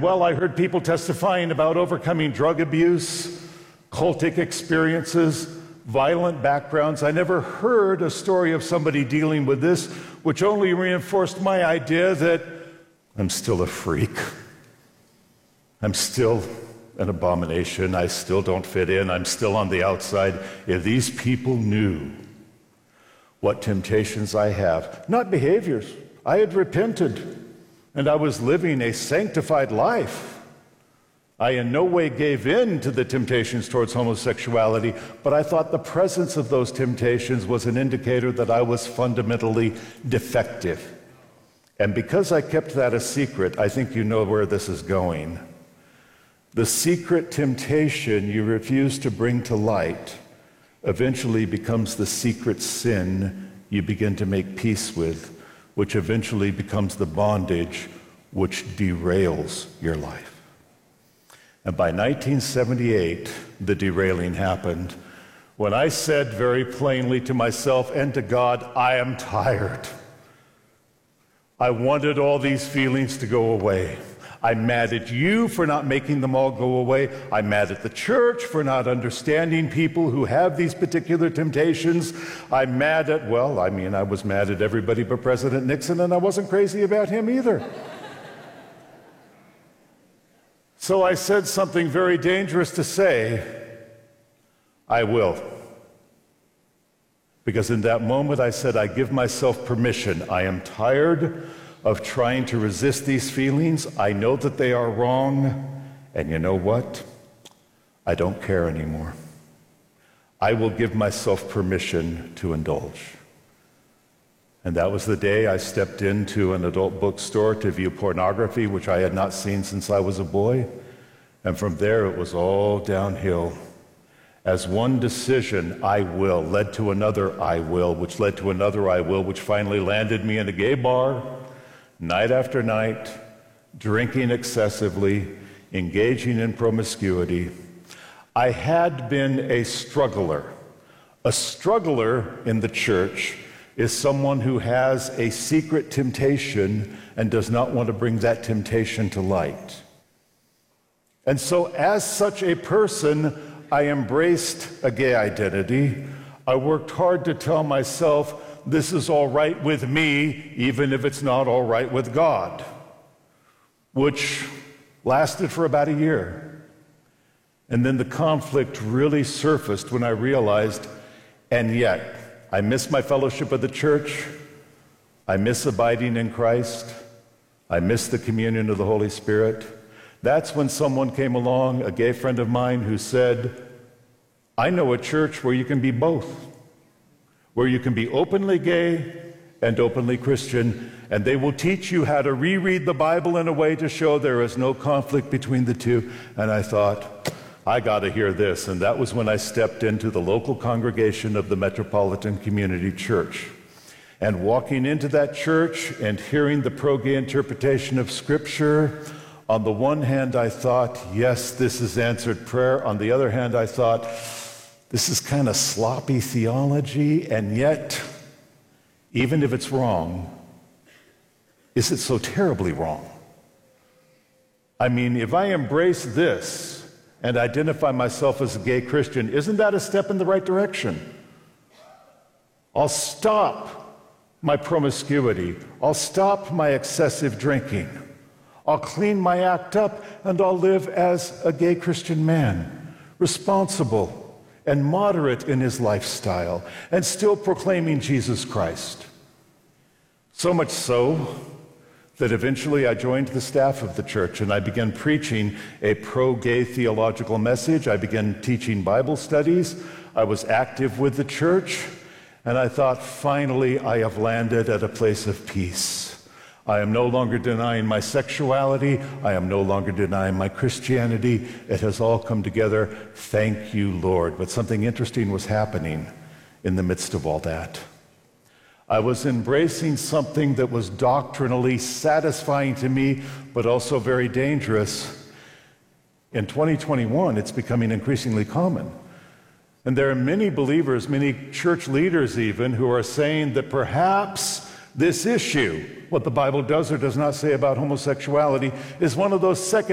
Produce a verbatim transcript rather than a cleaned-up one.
well, I heard people testifying about overcoming drug abuse, cultic experiences, violent backgrounds. I never heard a story of somebody dealing with this, which only reinforced my idea that I'm still a freak. I'm still an abomination. I still don't fit in. I'm still on the outside. If these people knew what temptations I have, not behaviors, I had repented and I was living a sanctified life. I in no way gave in to the temptations towards homosexuality, but I thought the presence of those temptations was an indicator that I was fundamentally defective. And because I kept that a secret, I think you know where this is going. The secret temptation you refuse to bring to light eventually becomes the secret sin you begin to make peace with, which eventually becomes the bondage which derails your life. And by nineteen seventy-eight, the derailing happened when I said very plainly to myself and to God, I am tired. I wanted all these feelings to go away. I'm mad at you for not making them all go away. I'm mad at the church for not understanding people who have these particular temptations. I'm mad at, well, I mean, I was mad at everybody but President Nixon, and I wasn't crazy about him either. So I said something very dangerous to say, I will. Because in that moment I said, I give myself permission. I am tired of trying to resist these feelings. I know that they are wrong, and you know what? I don't care anymore. I will give myself permission to indulge. And that was the day I stepped into an adult bookstore to view pornography, which I had not seen since I was a boy. And from there, it was all downhill. As one decision, I will, led to another I will, which led to another I will, which finally landed me in a gay bar, night after night, drinking excessively, engaging in promiscuity. I had been a struggler. A struggler in the church is someone who has a secret temptation and does not want to bring that temptation to light. And so as such a person, I embraced a gay identity. I worked hard to tell myself, this is all right with me, even if it's not all right with God, which lasted for about a year. And then the conflict really surfaced when I realized, and yet, I miss my fellowship of the church, I miss abiding in Christ, I miss the communion of the Holy Spirit. That's when someone came along, a gay friend of mine, who said, I know a church where you can be both, where you can be openly gay and openly Christian, and they will teach you how to reread the Bible in a way to show there is no conflict between the two. And I thought, I got to hear this. And that was when I stepped into the local congregation of the Metropolitan Community Church. And walking into that church and hearing the pro-gay interpretation of Scripture, on the one hand, I thought, yes, this is answered prayer. On the other hand, I thought, this is kind of sloppy theology, and yet, even if it's wrong, is it so terribly wrong? I mean, if I embrace this and identify myself as a gay Christian, isn't that a step in the right direction? I'll stop my promiscuity. I'll stop my excessive drinking. I'll clean my act up, and I'll live as a gay Christian man, responsible and moderate in his lifestyle, and still proclaiming Jesus Christ. So much so that eventually I joined the staff of the church, and I began preaching a pro-gay theological message. I began teaching Bible studies. I was active with the church, and I thought, finally, I have landed at a place of peace. I am no longer denying my sexuality. I am no longer denying my Christianity. It has all come together. Thank you, Lord. But something interesting was happening in the midst of all that. I was embracing something that was doctrinally satisfying to me, but also very dangerous. In twenty twenty-one, it's becoming increasingly common. And there are many believers, many church leaders even, who are saying that perhaps this issue, what the Bible does or does not say about homosexuality, is one of those second